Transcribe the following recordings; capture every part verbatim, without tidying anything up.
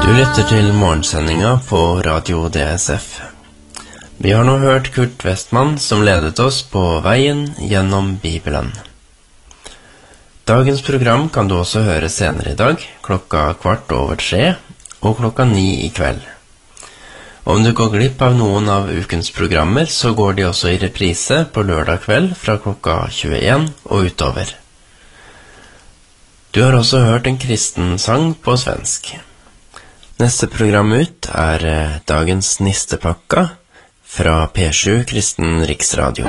Du lytter til morgensendinga på Radio D S F. Vi har nå hørt Kurt Westman som ledet oss på veien gjennom Bibelen. Dagens program kan du også høre senere i dag, klokka kvart over tre og klokka ni i kveld. Om du går glipp av noen av ukens programmer, så går de også i reprise på lørdag kveld fra klokka tjueen og utover. Du har også hørt en kristen sang på svensk. Neste program ut er dagens Nistepakka fra P sju Kristen Riksradio.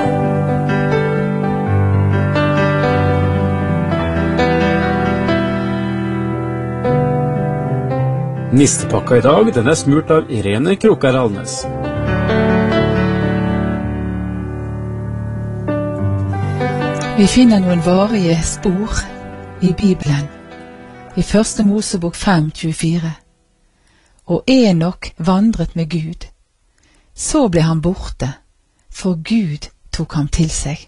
Nistepakka i dag, den er smurt av Irene Krokar Alnes. Vi finner noen varige spor i Bibelen, i første Mosebok fem tjuefire. Og Enok vandret med Gud. Så ble han borte, for Gud tok ham til seg.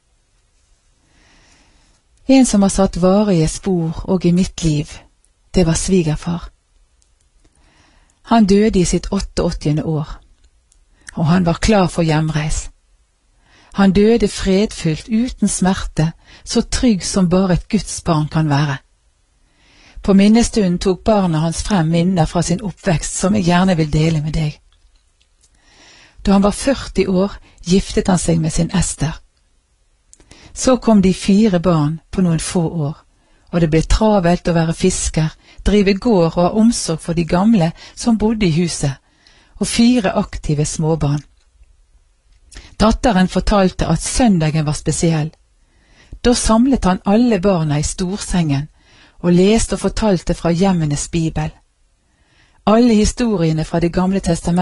En som har satt varige spor og i mitt liv, det var svigerfar. Han døde i sitt åttiåttiende år, og han var klar for hjemreis. Han døde fredfullt, uten smerte, så trygg som bare et Guds barn kan være. På minnestunden tok barna hans frem minner fra sin oppvekst som jeg gjerne vil dele med deg. Da han var førti år, giftet han seg med sin Ester. Så kom de fire barn på noen få år, og det ble travelt å være fisker, drive gård og ha omsorg for de gamle som bodde i huset, og fire aktive småbarn. Datteren fortalte at søndagen var spesiell. Da samlet han alle barna i storsengen, og leste og fortalte fra hjemmenes bibel. Alle historiene fra det gamle testamentet